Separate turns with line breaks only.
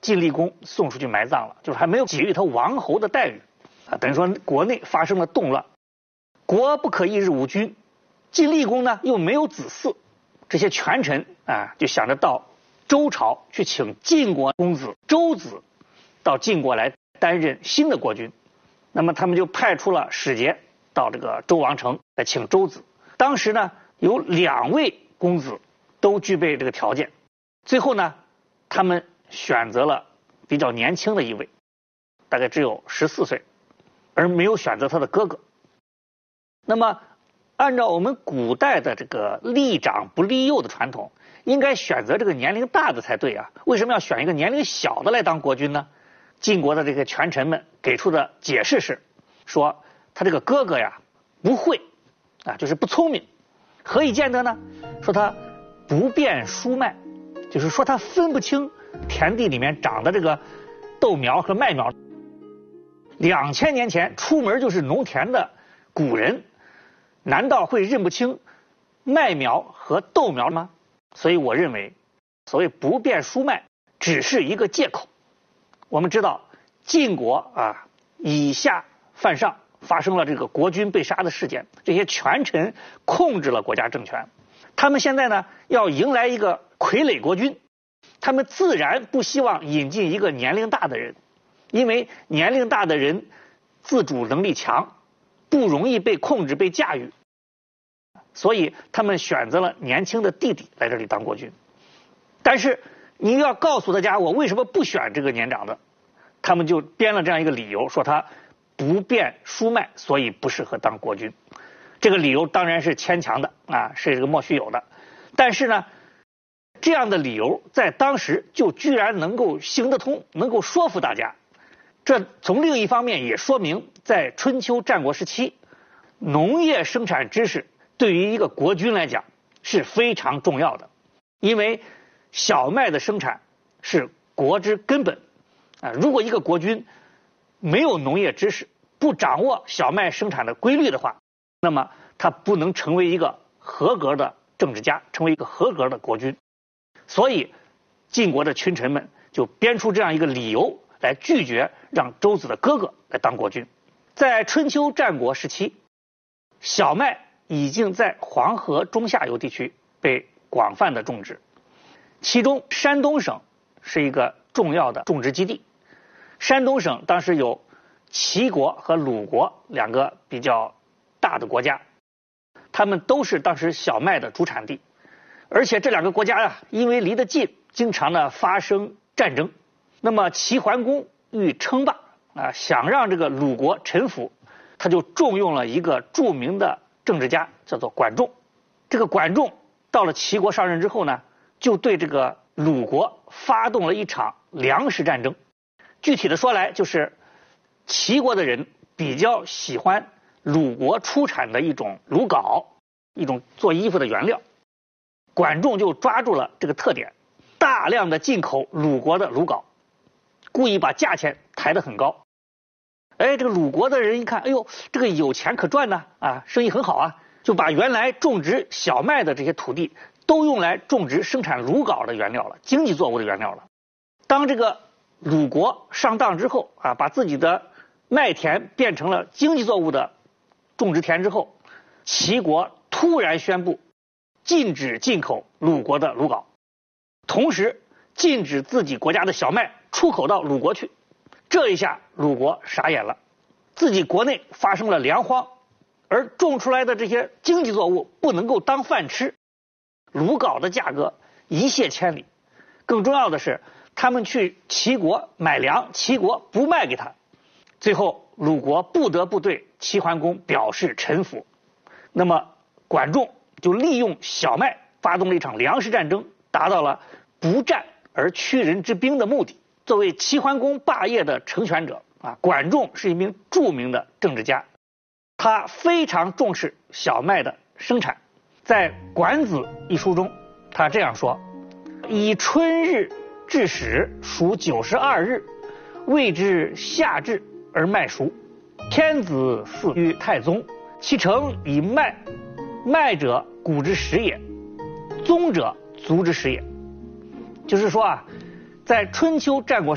晋厉公送出去埋葬了，就是还没有给予他王侯的待遇啊，等于说国内发生了动乱，国不可一日无君。晋厉公呢又没有子嗣，这些权臣啊就想着到周朝去请晋国公子周子到晋国来担任新的国君。那么他们就派出了使节到这个周王城来请周子。当时呢有2位公子都具备这个条件，最后呢他们选择了比较年轻的一位，大概只有14岁，而没有选择他的哥哥。那么按照我们古代的这个立长不立幼的传统，应该选择这个年龄大的才对啊，为什么要选一个年龄小的来当国君呢？晋国的这个权臣们给出的解释是说，他这个哥哥呀不会啊，就是不聪明。何以见得呢？说他不辨蔬麦，就是说他分不清田地里面长的这个豆苗和麦苗。2000年前出门就是农田的古人，难道会认不清麦苗和豆苗吗？所以我认为，所谓不辨蔬麦只是一个借口。我们知道晋国啊以下犯上，发生了这个国君被杀的事件，这些权臣控制了国家政权，他们现在呢要迎来一个傀儡国君，他们自然不希望引进一个年龄大的人，因为年龄大的人自主能力强，不容易被控制被驾驭，所以他们选择了年轻的弟弟来这里当国君。但是你要告诉大家我为什么不选这个年长的，他们就编了这样一个理由，说他不辨蔬麦，所以不适合当国君。这个理由当然是牵强的啊，是这个莫须有的。但是呢，这样的理由在当时就居然能够行得通，能够说服大家。这从另一方面也说明，在春秋战国时期，农业生产知识对于一个国君来讲是非常重要的，因为小麦的生产是国之根本啊。如果一个国君没有农业知识，不掌握小麦生产的规律的话，那么他不能成为一个合格的政治家，成为一个合格的国君。所以晋国的群臣们就编出这样一个理由来拒绝让周子的哥哥来当国君。在春秋战国时期，小麦已经在黄河中下游地区被广泛的种植，其中山东省是一个重要的种植基地。山东省当时有齐国和鲁国2个比较大的国家，他们都是当时小麦的主产地，而且这2个国家啊，因为离得近，经常呢发生战争。那么齐桓公欲称霸啊，想让这个鲁国臣服，他就重用了一个著名的政治家，叫做管仲。这个管仲到了齐国上任之后呢，就对这个鲁国发动了一场粮食战争。具体的说来，就是齐国的人比较喜欢鲁国出产的一种鲁秆，一种做衣服的原料。管仲就抓住了这个特点，大量的进口鲁国的鲁秆，故意把价钱抬得很高。这个鲁国的人一看，哎呦，这个有钱可赚呢啊，生意很好啊，就把原来种植小麦的这些土地都用来种植生产鲁秆的原料了，经济作物的原料了。当这个鲁国上当之后啊，把自己的麦田变成了经济作物的种植田之后，齐国突然宣布禁止进口鲁国的鲁秆，同时禁止自己国家的小麦出口到鲁国去。这一下鲁国傻眼了，自己国内发生了粮荒，而种出来的这些经济作物不能够当饭吃，鲁秆的价格一泻千里。更重要的是，他们去齐国买粮，齐国不卖给他，最后鲁国不得不对齐桓公表示臣服。那么管仲就利用小麦发动了一场粮食战争，达到了不战而屈人之兵的目的。作为齐桓公霸业的成全者啊，管仲是一名著名的政治家，他非常重视小麦的生产。在《管子》一书中，他这样说：以春日至始，属92日，谓之夏至而麦熟。天子祀于太宗，其诚以麦，麦者谷之始也，宗者族之始也。就是说啊，在春秋战国时